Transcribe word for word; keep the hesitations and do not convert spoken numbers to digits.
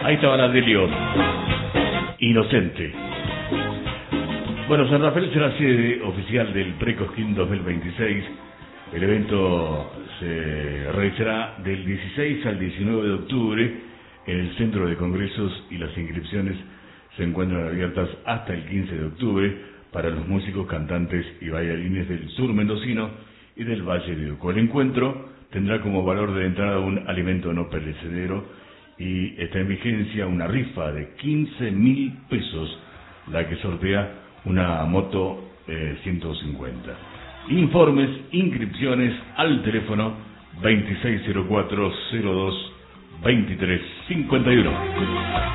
Ahí estaban Adelio, Inocente. Bueno, San Rafael será sede oficial del Pre-Cosquín dos mil veintiséis. El evento se realizará del dieciséis al diecinueve de octubre en el Centro de Congresos y las inscripciones se encuentran abiertas hasta el quince de octubre para los músicos, cantantes y bailarines del sur mendocino y del Valle de Uco. El encuentro tendrá como valor de entrada un alimento no perecedero y está en vigencia una rifa de quince mil pesos, la que sortea una moto eh, ciento cincuenta. Informes, inscripciones al teléfono veintiséis cero cuatro cero dos veintitrés cincuenta y uno.